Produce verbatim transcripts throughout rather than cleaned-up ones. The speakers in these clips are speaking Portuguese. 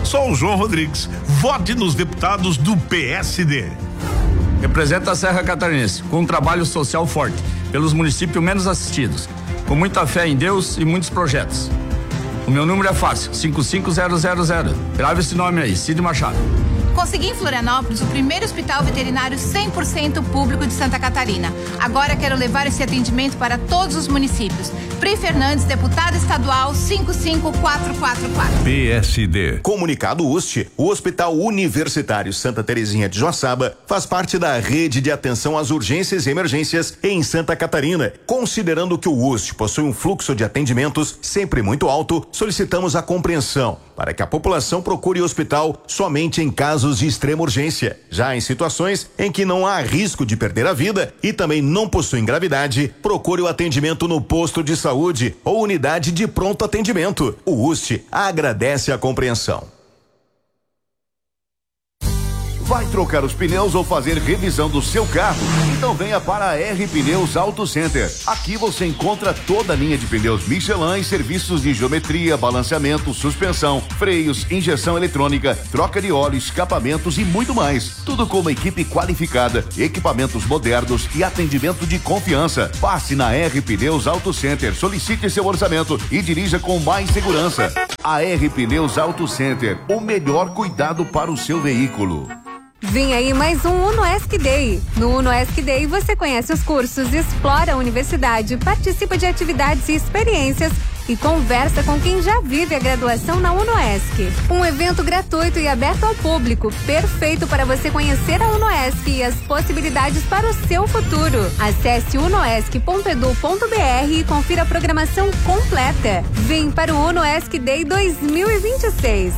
Sou o João Rodrigues. Vote nos deputados do P S D. Representa a Serra Catarinense com um trabalho social forte pelos municípios menos assistidos, com muita fé em Deus e muitos projetos. O meu número é fácil, cinco cinco zero zero zero. Grave esse nome aí, Cid Machado. Consegui em Florianópolis o primeiro hospital veterinário cem por cento público de Santa Catarina. Agora quero levar esse atendimento para todos os municípios. Pri Fernandes, deputada estadual cinco cinco quatro quatro quatro. P S D. Comunicado U S T, o Hospital Universitário Santa Terezinha de Joaçaba faz parte da rede de atenção às urgências e emergências em Santa Catarina. Considerando que o U S T possui um fluxo de atendimentos sempre muito alto, solicitamos a compreensão para que a população procure o hospital somente em casos de extrema urgência. Já em situações em que não há risco de perder a vida e também não possui gravidade, procure o atendimento no posto de saúde ou unidade de pronto atendimento. O U S T agradece a compreensão. Vai trocar os pneus ou fazer revisão do seu carro? Então venha para a R Pneus Auto Center. Aqui você encontra toda a linha de pneus Michelin e serviços de geometria, balanceamento, suspensão, freios, injeção eletrônica, troca de óleo, escapamentos e muito mais. Tudo com uma equipe qualificada, equipamentos modernos e atendimento de confiança. Passe na R Pneus Auto Center, solicite seu orçamento e dirija com mais segurança. A R Pneus Auto Center, o melhor cuidado para o seu veículo. Vem aí mais um UnoESC Day. No UnoESC Day você conhece os cursos, explora a universidade, participa de atividades e experiências e conversa com quem já vive a graduação na UnoESC. Um evento gratuito e aberto ao público, perfeito para você conhecer a UnoESC e as possibilidades para o seu futuro. Acesse unoesc ponto edu ponto br e confira a programação completa. Vem para o UnoESC Day dois mil e vinte e seis.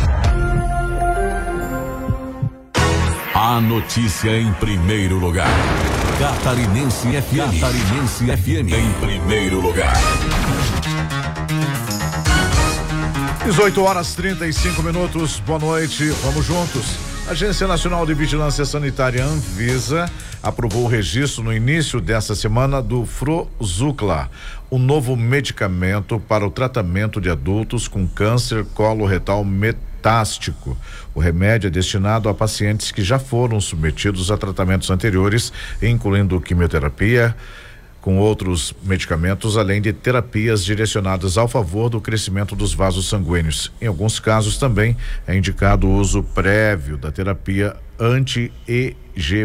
A notícia em primeiro lugar. Catarinense F M. Catarinense F M em primeiro lugar. dezoito horas trinta e cinco minutos. Boa noite. Vamos juntos. A Agência Nacional de Vigilância Sanitária Anvisa aprovou o registro no início dessa semana do Frozucla, um novo medicamento para o tratamento de adultos com câncer coloretal metástico. O remédio é destinado a pacientes que já foram submetidos a tratamentos anteriores, incluindo quimioterapia, com outros medicamentos, além de terapias direcionadas ao favor do crescimento dos vasos sanguíneos. Em alguns casos também é indicado o uso prévio da terapia anti-E G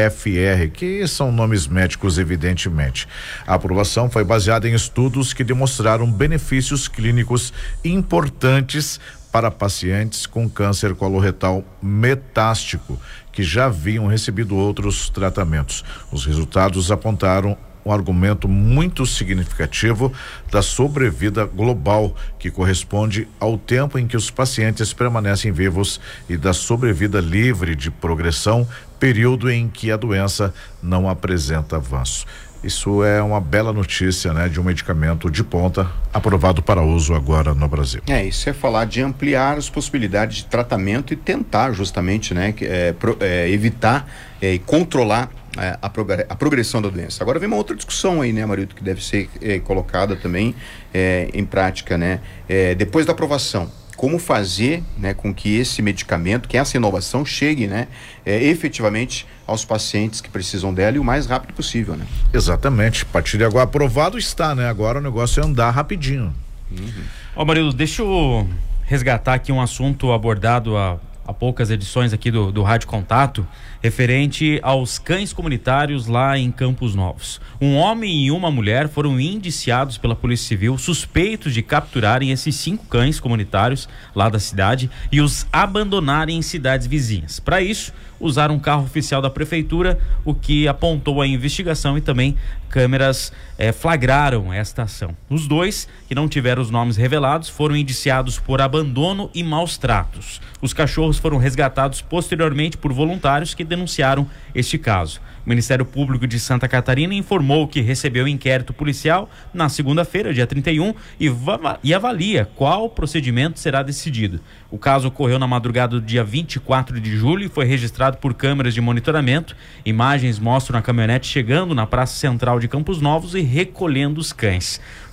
F R, que são nomes médicos evidentemente. A aprovação foi baseada em estudos que demonstraram benefícios clínicos importantes para pacientes com câncer coloretal metástico que já haviam recebido outros tratamentos. Os resultados apontaram um argumento muito significativo da sobrevida global, que corresponde ao tempo em que os pacientes permanecem vivos, e da sobrevida livre de progressão, período em que a doença não apresenta avanço. Isso é uma bela notícia, né? De um medicamento de ponta aprovado para uso agora no Brasil. É, isso é falar de ampliar as possibilidades de tratamento e tentar justamente, né? É, pro, é, evitar é, e controlar é, a, progr- a progressão da doença. Agora vem uma outra discussão aí, né, Marildo, que deve ser é, colocada também é, em prática, né? É, depois da aprovação, como fazer, né, com que esse medicamento, que essa inovação chegue, né, é, efetivamente aos pacientes que precisam dela e o mais rápido possível, né? Exatamente. A partir de agora aprovado está, né? Agora o negócio é andar rapidinho. Uhum. Ó, Marido, deixa eu resgatar aqui um assunto abordado há, há poucas edições aqui do, do Rádio Contato, referente aos cães comunitários lá em Campos Novos. Um homem e uma mulher foram indiciados pela Polícia Civil, suspeitos de capturarem esses cinco cães comunitários lá da cidade e os abandonarem em cidades vizinhas. Para isso, usaram um carro oficial da prefeitura, o que apontou a investigação, e também câmeras eh, flagraram esta ação. Os dois, que não tiveram os nomes revelados, foram indiciados por abandono e maus tratos. Os cachorros foram resgatados posteriormente por voluntários que denunciaram este caso. O Ministério Público de Santa Catarina informou que recebeu inquérito policial na segunda-feira, dia trinta e um, e, va- e avalia qual procedimento será decidido. O caso ocorreu na madrugada do dia vinte e quatro de julho e foi registrado por câmeras de monitoramento. Imagens mostram a caminhonete chegando na Praça Central de Campos Novos e recolhendo os cães. O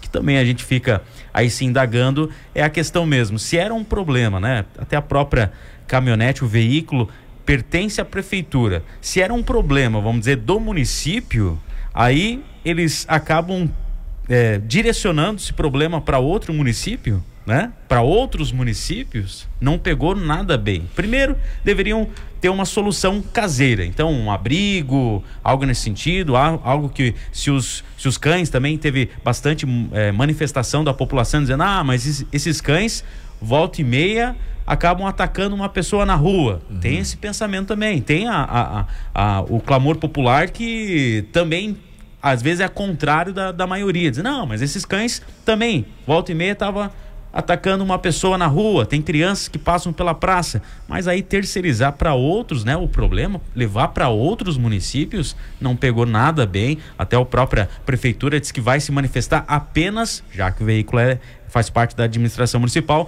que também a gente fica aí se indagando é a questão mesmo, se era um problema, né? Até a própria caminhonete, o veículo pertence à prefeitura. Se era um problema, vamos dizer, do município, aí eles acabam é, direcionando esse problema para outro município, né? Para outros municípios, não pegou nada bem. Primeiro, deveriam ter uma solução caseira, então um abrigo, algo nesse sentido, algo que se os, se os cães também teve bastante é, manifestação da população dizendo, ah, mas esses cães volta e meia acabam atacando uma pessoa na rua. Uhum. Tem esse pensamento também, tem a, a, a, a, o clamor popular que também às vezes é contrário da, da maioria, diz, não, mas esses cães também volta e meia estavam atacando uma pessoa na rua, tem crianças que passam pela praça, mas aí terceirizar para outros, né, o problema, levar para outros municípios, não pegou nada bem. Até a própria prefeitura disse que vai se manifestar apenas, já que o veículo é, faz parte da administração municipal,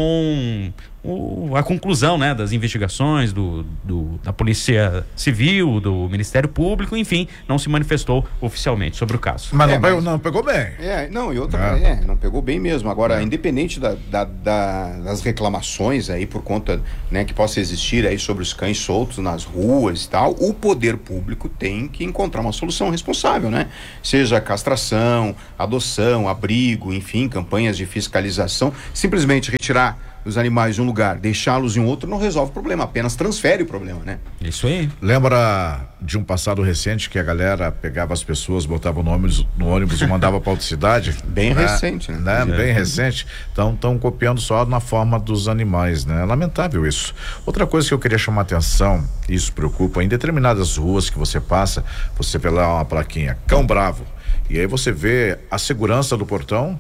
com o, a conclusão, né, das investigações do, do, da Polícia Civil, do Ministério Público, enfim, não se manifestou oficialmente sobre o caso. Mas não, é, pegou, mas... não pegou bem. É, não, e outra, é. É, não pegou bem mesmo. Agora, é. independente da, da, da, das reclamações aí por conta, né, que possa existir aí sobre os cães soltos nas ruas e tal, o poder público tem que encontrar uma solução responsável, né? Seja castração, adoção, abrigo, enfim, campanhas de fiscalização. Simplesmente retirar os animais de um lugar, deixá-los em outro não resolve o problema, apenas transfere o problema, né? Isso aí. Lembra de um passado recente que a galera pegava as pessoas, botava no ônibus, no ônibus e mandava para outra cidade? Bem né? recente, né? né? É. Bem recente. Então estão copiando só na forma dos animais, né? Lamentável isso. Outra coisa que eu queria chamar a atenção, e isso preocupa, em determinadas ruas que você passa, você vê lá uma plaquinha, cão bravo, e aí você vê a segurança do portão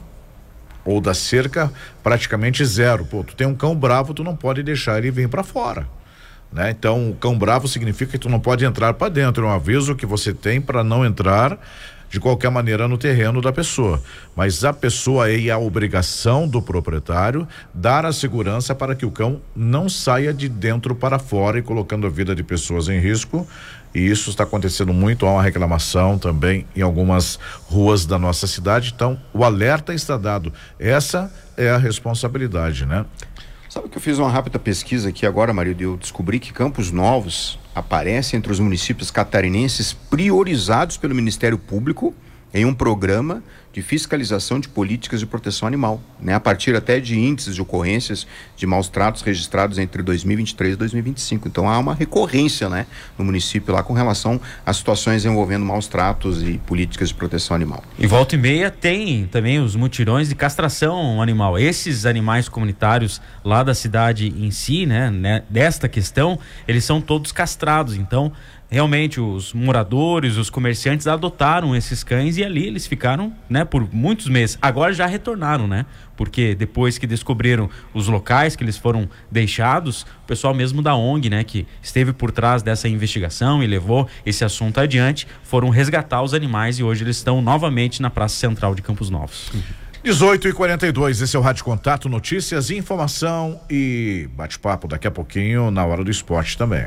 ou da cerca praticamente zero. Pô, tu tem um cão bravo, tu não pode deixar ele vir para fora, né? Então, o cão bravo significa que tu não pode entrar para dentro, é um aviso que você tem para não entrar de qualquer maneira no terreno da pessoa, mas a pessoa aí, a obrigação do proprietário dar a segurança para que o cão não saia de dentro para fora e colocando a vida de pessoas em risco. E isso está acontecendo muito, há uma reclamação também em algumas ruas da nossa cidade. Então, o alerta está dado. Essa é a responsabilidade, né? Sabe que eu fiz uma rápida pesquisa aqui agora, marido, e eu descobri que Campos Novos aparece entre os municípios catarinenses priorizados pelo Ministério Público em um programa de fiscalização de políticas de proteção animal, né? A partir até de índices de ocorrências de maus tratos registrados entre dois mil e vinte e três e dois mil e vinte e cinco. Então há uma recorrência, né, no município lá com relação a situações envolvendo maus tratos e políticas de proteção animal. E volta e meia tem também os mutirões de castração animal. Esses animais comunitários lá da cidade em si, né, né desta questão, eles são todos castrados. Então realmente os moradores, os comerciantes adotaram esses cães e ali eles ficaram, né, por muitos meses. Agora já retornaram, né? Porque depois que descobriram os locais que eles foram deixados, o pessoal mesmo da O N G, né, que esteve por trás dessa investigação e levou esse assunto adiante, foram resgatar os animais e hoje eles estão novamente na Praça Central de Campos Novos. dezoito e quarenta e dois, esse é o Rádio Contato, notícias, informação e bate-papo daqui a pouquinho na hora do esporte também.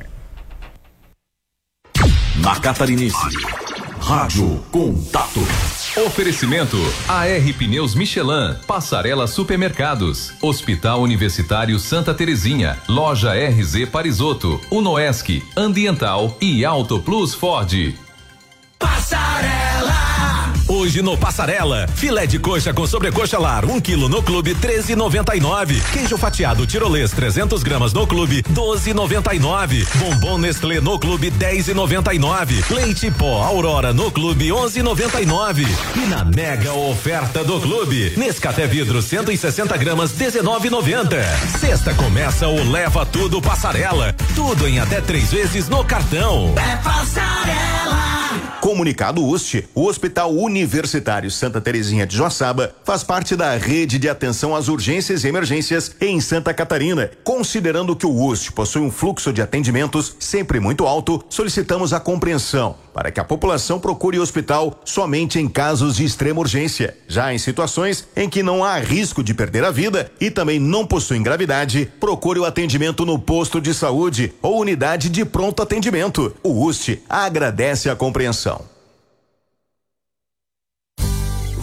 Na Catarinense, Rádio Contato. Oferecimento A R Pneus Michelin, Passarela Supermercados, Hospital Universitário Santa Terezinha, Loja R Z Parisotto, Unoesc, Ambiental e Auto Plus Ford. Passarela! Hoje no Passarela, filé de coxa com sobrecoxa lar, um quilo no clube, treze e noventa e nove. Queijo fatiado tirolês, trezentas gramas no clube, doze e noventa e nove. Bombom Nestlé no clube, dez e noventa e nove. Leite pó Aurora no clube, onze e noventa e nove. E na mega oferta do clube, Nescafé vidro cento e sessenta gramas, dezenove e noventa. Sexta começa o Leva Tudo Passarela, tudo em até três vezes no cartão. É Passarela. Comunicado U S T, o Hospital Universitário Santa Terezinha de Joaçaba faz parte da rede de atenção às urgências e emergências em Santa Catarina. Considerando que o U S T possui um fluxo de atendimentos sempre muito alto, solicitamos a compreensão para que a população procure o hospital somente em casos de extrema urgência. Já em situações em que não há risco de perder a vida e também não possuem gravidade, procure o atendimento no posto de saúde ou unidade de pronto atendimento. O U S T agradece a compreensão.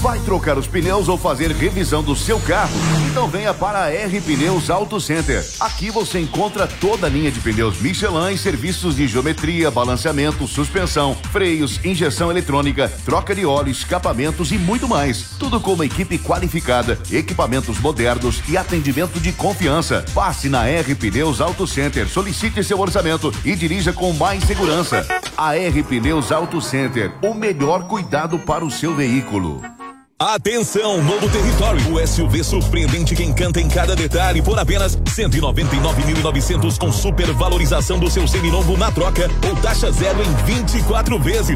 Vai trocar os pneus ou fazer revisão do seu carro? Então venha para a R Pneus Auto Center. Aqui você encontra toda a linha de pneus Michelin e serviços de geometria, balanceamento, suspensão, freios, injeção eletrônica, troca de óleo, escapamentos e muito mais. Tudo com uma equipe qualificada, equipamentos modernos e atendimento de confiança. Passe na R Pneus Auto Center, solicite seu orçamento e dirija com mais segurança. A R Pneus Auto Center, o melhor cuidado para o seu veículo. Atenção, novo território. O S U V surpreendente que encanta em cada detalhe por apenas cento e noventa e nove mil e novecentos com supervalorização do seu seminovo na troca ou taxa zero em vinte e quatro vezes.